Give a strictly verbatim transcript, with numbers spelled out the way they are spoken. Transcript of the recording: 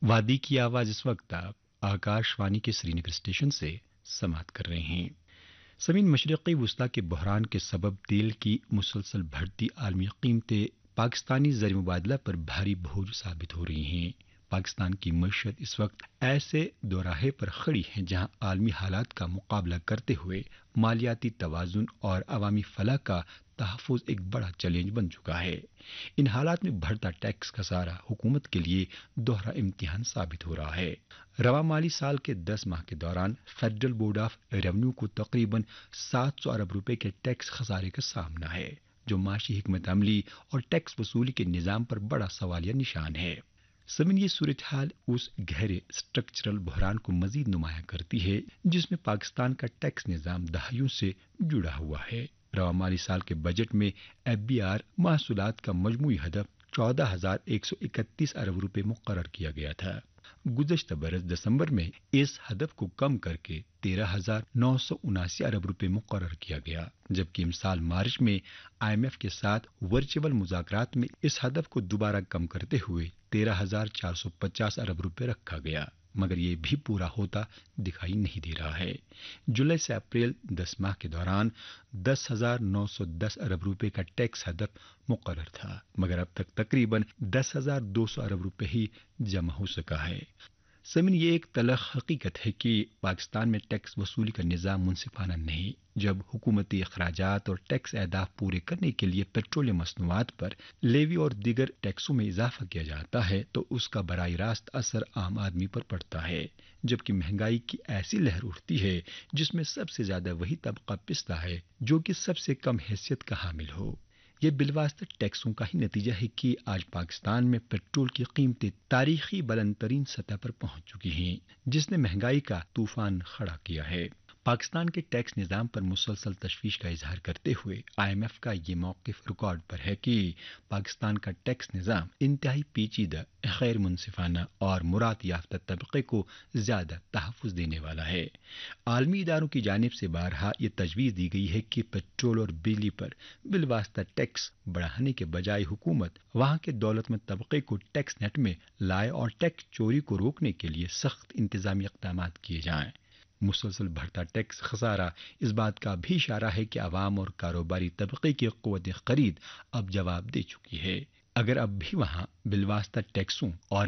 وادی کی آواز اس وقت آپ آکاش وانی کے سری نگر اسٹیشن سے سماعت کر رہے ہیں۔ زمین مشرقی وسطی کے بحران کے سبب تیل کی مسلسل بڑھتی عالمی قیمتیں پاکستانی زر مبادلہ پر بھاری بوجھ ثابت ہو رہی ہیں۔ پاکستان کی معیشت اس وقت ایسے دوراہے پر کھڑی ہے جہاں عالمی حالات کا مقابلہ کرتے ہوئے مالیاتی توازن اور عوامی فلاح کا تحفظ ایک بڑا چیلنج بن چکا ہے۔ ان حالات میں بڑھتا ٹیکس خسارہ حکومت کے لیے دوہرا امتحان ثابت ہو رہا ہے۔ رواں مالی سال کے دس ماہ کے دوران فیڈرل بورڈ آف ریونیو کو تقریباً سات سو ارب روپے کے ٹیکس خسارے کا سامنا ہے، جو معاشی حکمت عملی اور ٹیکس وصولی کے نظام پر بڑا سوالیہ نشان ہے۔ سمن یہ صورتحال اس گہرے اسٹرکچرل بحران کو مزید نمایاں کرتی ہے جس میں پاکستان کا ٹیکس نظام دہائیوں سے جڑا ہوا ہے۔ رواں مالی سال کے بجٹ میں ایف بی آر محصولات کا مجموعی ہدف چودہ ہزار ایک سو اکتیس ارب روپے مقرر کیا گیا تھا۔ گزشتہ برس دسمبر میں اس ہدف کو کم کر کے تیرہ ہزار نو سو اناسی ارب روپے مقرر کیا گیا، جبکہ امسال مارچ میں آئی ایم ایف کے ساتھ ورچوئل مذاکرات میں اس ہدف کو دوبارہ کم کرتے ہوئے تیرہ ہزار چار سو پچاس ارب روپے رکھا گیا، مگر یہ بھی پورا ہوتا دکھائی نہیں دے رہا ہے۔ جولائی سے اپریل دس ماہ کے دوران دس ہزار نو سو دس ارب روپے کا ٹیکس ہدف مقرر تھا، مگر اب تک تقریباً دس ہزار دو سو ارب روپے ہی جمع ہو سکا ہے۔ سمن یہ ایک تلخ حقیقت ہے کہ پاکستان میں ٹیکس وصولی کا نظام منصفانہ نہیں۔ جب حکومتی اخراجات اور ٹیکس اہداف پورے کرنے کے لیے پیٹرولیم مصنوعات پر لیوی اور دیگر ٹیکسوں میں اضافہ کیا جاتا ہے تو اس کا براہ راست اثر عام آدمی پر پڑتا ہے، جبکہ مہنگائی کی ایسی لہر اٹھتی ہے جس میں سب سے زیادہ وہی طبقہ پستا ہے جو کہ سب سے کم حیثیت کا حامل ہو۔ یہ بالواسطہ ٹیکسوں کا ہی نتیجہ ہے کہ آج پاکستان میں پیٹرول کی قیمتیں تاریخی بلند ترین سطح پر پہنچ چکی ہیں، جس نے مہنگائی کا طوفان کھڑا کیا ہے۔ پاکستان کے ٹیکس نظام پر مسلسل تشویش کا اظہار کرتے ہوئے آئی ایم ایف کا یہ موقف ریکارڈ پر ہے کہ پاکستان کا ٹیکس نظام انتہائی پیچیدہ، غیر منصفانہ اور مراد یافتہ طبقے کو زیادہ تحفظ دینے والا ہے۔ عالمی اداروں کی جانب سے بارہا یہ تجویز دی گئی ہے کہ پیٹرول اور بجلی پر بالواسطہ ٹیکس بڑھانے کے بجائے حکومت وہاں کے دولت مند طبقے کو ٹیکس نیٹ میں لائے اور ٹیکس چوری کو روکنے کے لیے سخت انتظامی اقدامات کیے جائیں۔ مسلسل بڑھتا ٹیکس خسارہ اس بات کا بھی اشارہ ہے کہ عوام اور کاروباری طبقے کی قوت خرید اب جواب دے چکی ہے۔ اگر اب بھی وہاں بالواسطہ ٹیکسوں اور